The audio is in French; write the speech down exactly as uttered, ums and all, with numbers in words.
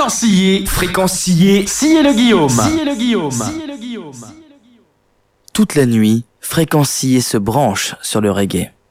Fréquence sciée, fréquence sciée, scié le Guillaume. Scié le Guillaume. Scié le Guillaume. Toute la nuit, Fréquence sciée se branche sur le reggae.